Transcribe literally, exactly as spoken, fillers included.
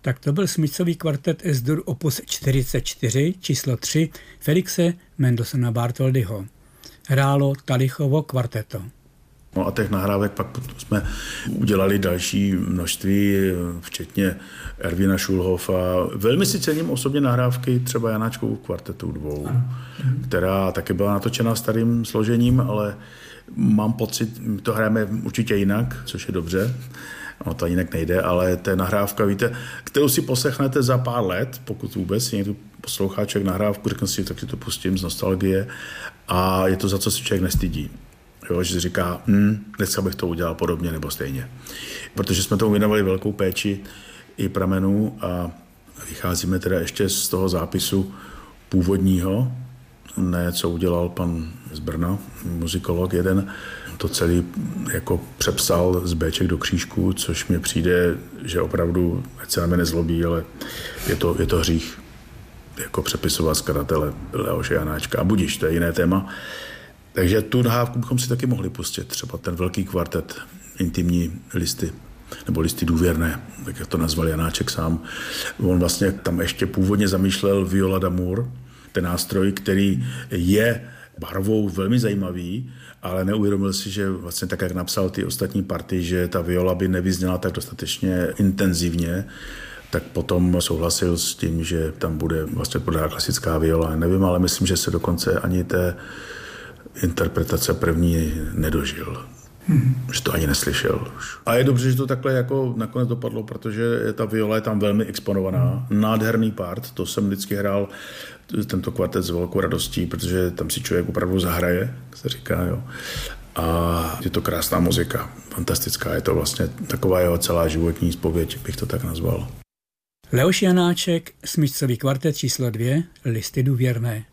Tak to byl smyčcový kvartet S-dur opus čtyřicet čtyři, číslo tři, Felixe Mendelssohna Bartholdyho. Hrálo Talichovo kvarteto. No a těch nahrávek pak jsme udělali další množství, včetně Ervína Schulhofa. Velmi si cením osobně nahrávky třeba Janáčkovu kvartetu dvou, která taky byla natočena starým složením, ale mám pocit, my to hrajeme určitě jinak, což je dobře. No to jinak nejde, ale to je nahrávka, víte, kterou si poslechnete za pár let, pokud vůbec někdo poslouchá člověk nahrávku, řekne si, tak si to pustím z nostalgie a je to, za co si člověk nestydí. Jo, že si říká, hm, dneska bych to udělal podobně nebo stejně. Protože jsme tomu věnovali velkou péči i pramenů a vycházíme teda ještě z toho zápisu původního, ne, co udělal pan z Brna, muzikolog jeden, to celý jako přepsal z béček do křížku, což mi přijde, že opravdu, ať se na mě nezlobí, ale je to, je to hřích jako přepisovat skladatele Leoše Janáčka. A budiš, to je jiné téma. Takže tu nahrávku bychom si taky mohli pustit, třeba ten velký kvartet, intimní listy, nebo listy důvěrné, tak jak to nazval Janáček sám. On vlastně tam ještě původně zamýšlel viola d'amour, ten nástroj, který je barvou velmi zajímavý, ale neuvědomil si, že vlastně tak, jak napsal ty ostatní party, že ta viola by nevyzněla tak dostatečně intenzivně, tak potom souhlasil s tím, že tam bude vlastně podá klasická viola. Nevím, ale myslím, že se dokonce ani té interpretace první nedožil. Hmm. Že to ani neslyšel už. A je dobře, že to takhle jako nakonec dopadlo, protože ta viola je tam velmi exponovaná. Nádherný part, to jsem vždycky hrál tento kvartet s velkou radostí, protože tam si člověk opravdu zahraje, jak se říká, jo. A je to krásná muzika, fantastická. Je to vlastně taková jeho celá životní zpověď, bych to tak nazval. Leoš Janáček, smyčcový kvartet číslo dvě, listy důvěrné.